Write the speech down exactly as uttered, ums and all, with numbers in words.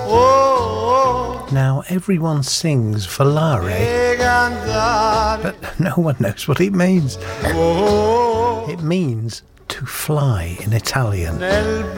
Now everyone sings volare, but no one knows what it means. It means to fly in Italian.